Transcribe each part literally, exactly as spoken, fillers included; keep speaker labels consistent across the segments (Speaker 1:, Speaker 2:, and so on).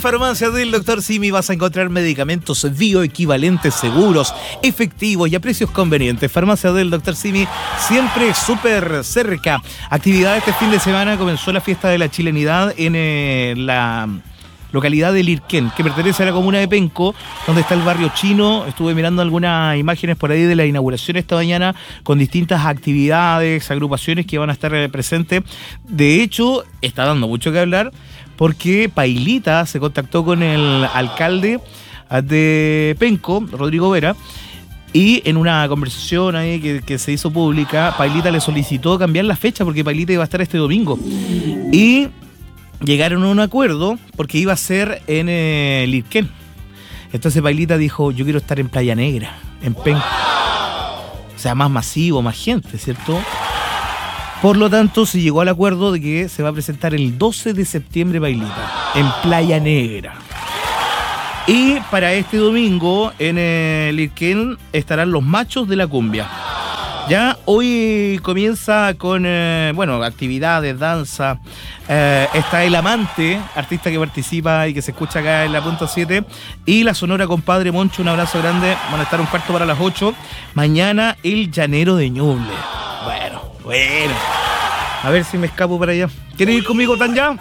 Speaker 1: Farmacias del doctor Simi vas a encontrar medicamentos bioequivalentes seguros, efectivos y a precios convenientes. Farmacias del doctor Simi, siempre súper cerca. Actividad este fin de semana, comenzó la fiesta de la chilenidad en eh, la localidad de Lirquén, que pertenece a la comuna de Penco, donde está el barrio chino. Estuve mirando algunas imágenes por ahí de la inauguración esta mañana, con distintas actividades, agrupaciones que van a estar presentes. De hecho, está dando mucho que hablar, porque Pailita se contactó con el alcalde de Penco, Rodrigo Vera, y en una conversación ahí que, que se hizo pública, Pailita le solicitó cambiar la fecha, porque Pailita iba a estar este domingo. Y llegaron a un acuerdo porque iba a ser en eh, Lirquén. Entonces Pailita dijo, yo quiero estar en Playa Negra, en Penco. O sea, más masivo, más gente, ¿cierto? Por lo tanto, se llegó al acuerdo de que se va a presentar el doce de septiembre Pailita, en Playa Negra. Y para este domingo, en eh, Lirquén, estarán los machos de la cumbia. Ya hoy comienza con, eh, bueno, actividades, danza. Eh, está El Amante, artista que participa y que se escucha acá en la punto siete. Y la Sonora Compadre Moncho, un abrazo grande. Van a estar un cuarto para las ocho. Mañana El Llanero de Ñuble. Bueno, bueno. A ver si me escapo para allá. ¿Quieres ir conmigo tan ya?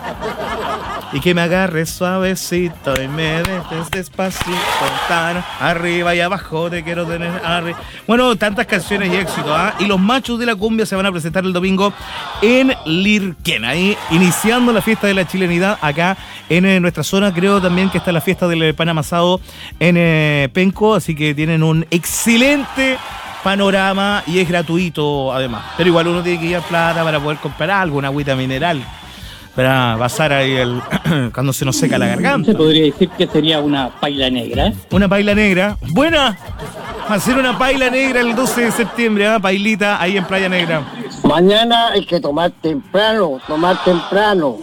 Speaker 1: Y que me agarres suavecito y me dejes despacito, tan arriba y abajo te quiero tener arriba. Bueno, tantas canciones y éxito, ¿ah? ¿eh? Y los machos de la cumbia se van a presentar el domingo en Lirquén, ahí iniciando la fiesta de la chilenidad acá en eh, nuestra zona. Creo también que está la fiesta del pan amasado en eh, Penco, así que tienen un excelente panorama y es gratuito además. Pero igual uno tiene que ir a plata para poder comprar algo, una agüita mineral, para pasar ahí el cuando se nos seca la garganta.
Speaker 2: Se podría decir que sería una paila negra.
Speaker 1: Una paila negra. Buena. Hacer una paila negra el doce de septiembre, ¿eh? Pailita ahí en Playa Negra.
Speaker 3: Mañana hay que tomar temprano, tomar temprano.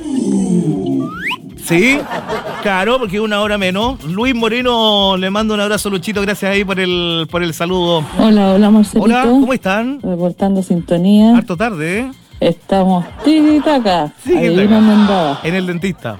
Speaker 1: Sí, claro, porque es una hora menos. Luis Moreno, le mando un abrazo, Luchito, gracias ahí por el por el saludo.
Speaker 4: Hola, hola Marcelito.
Speaker 1: Hola, ¿cómo están?
Speaker 4: Reportando sintonía.
Speaker 1: Harto tarde, ¿eh?
Speaker 4: Estamos tiki-taka.
Speaker 1: Tiki-taka. En el dentista.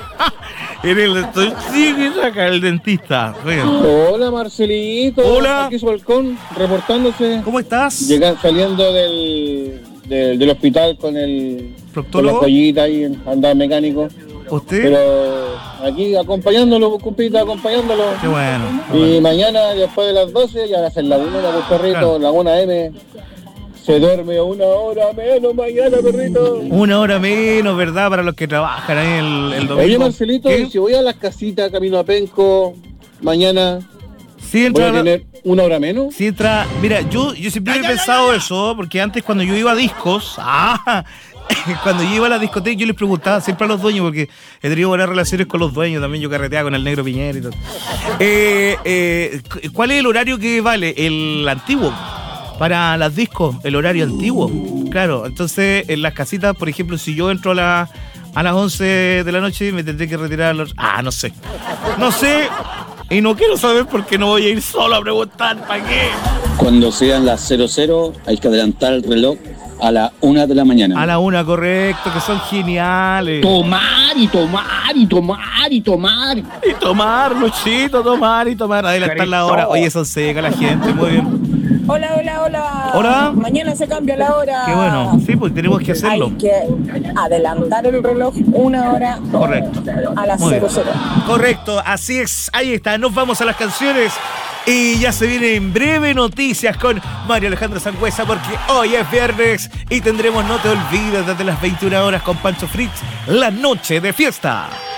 Speaker 1: En el estoy tiki-taka, el dentista. Oigan.
Speaker 5: Hola Marcelito.
Speaker 1: Hola.
Speaker 5: Aquí su balcón, reportándose.
Speaker 1: ¿Cómo estás?
Speaker 5: Llegan saliendo del, del, del hospital con el
Speaker 1: proctólogo,
Speaker 5: con la joyita ahí, andar mecánico.
Speaker 1: ¿Usted?
Speaker 5: Pero aquí acompañándolo, compita, acompañándolo.
Speaker 1: Qué bueno. Qué
Speaker 5: y
Speaker 1: bueno.
Speaker 5: Mañana, después de las doce, ya va a ser Laguna, por perrito, claro. Laguna M. Se duerme una hora menos mañana, perrito.
Speaker 1: Una hora menos, ¿verdad? Para los que trabajan ahí el, el domingo.
Speaker 5: Oye, Marcelito, ¿qué? Si voy a las casitas, camino a Penco, mañana...
Speaker 1: Sí, entra,
Speaker 5: ¿voy a tener una hora menos?
Speaker 1: Sí, entra... Mira, yo, yo siempre he pensado eso, porque antes cuando yo iba a discos... ¡Ah! Cuando yo iba a la discoteca yo les preguntaba siempre a los dueños, porque he tenido buenas relaciones con los dueños, también yo carreteaba con el Negro Piñera y todo. Eh, eh, ¿Cuál es el horario que vale? El antiguo. Para las discos, el horario antiguo. Claro, entonces en las casitas, por ejemplo, si yo entro a, la, a las once de la noche, me tendré que retirar a los... Ah, no sé. No sé. Y no quiero saber porque no voy a ir solo a preguntar, ¿para qué?
Speaker 2: Cuando sean las cero cero hay que adelantar el reloj a la una de la mañana.
Speaker 1: A la una, correcto, que son geniales.
Speaker 2: Tomar y tomar y tomar y tomar.
Speaker 1: Y tomar, Luchito, tomar y tomar. Adelantar la hora. Oye, son seca la gente, muy bien.
Speaker 6: Hola, hola, hola.
Speaker 1: Hola.
Speaker 6: Mañana se cambia la hora.
Speaker 1: Qué bueno, sí, pues tenemos que hacerlo.
Speaker 6: Hay que adelantar el reloj una hora.
Speaker 1: Correcto.
Speaker 6: A las
Speaker 1: muy
Speaker 6: cero cero.
Speaker 1: Correcto, así es. Ahí está, nos vamos a las canciones. Y ya se viene en breve noticias con Mario Alejandro Sangüesa, porque hoy es viernes y tendremos No Te Olvides desde las veintiuna horas con Pancho Fritz, la noche de fiesta.